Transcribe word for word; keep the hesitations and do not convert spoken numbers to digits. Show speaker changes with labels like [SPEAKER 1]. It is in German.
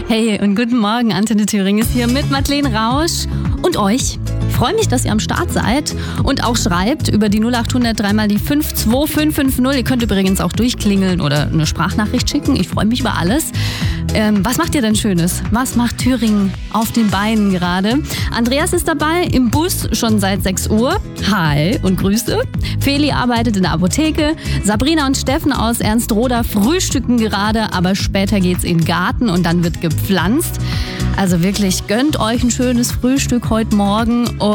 [SPEAKER 1] Hey und guten Morgen, Antenne Thüringen ist hier mit Madeleine Rausch und euch. Ich freue mich, dass ihr am Start seid und auch schreibt über die null acht hundert dreimal die fünf zwei fünf fünf null. Ihr könnt übrigens auch durchklingeln oder eine Sprachnachricht schicken. Ich freue mich über alles. Ähm, was macht ihr denn Schönes? Was macht Thüringen auf den Beinen gerade? Andreas ist dabei im Bus schon seit sechs Uhr. Hi und Grüße. Feli arbeitet in der Apotheke. Sabrina und Steffen aus Ernst-Roda frühstücken gerade, aber später geht's in den Garten und dann wird gepflanzt. Also wirklich, gönnt euch ein schönes Frühstück heute Morgen.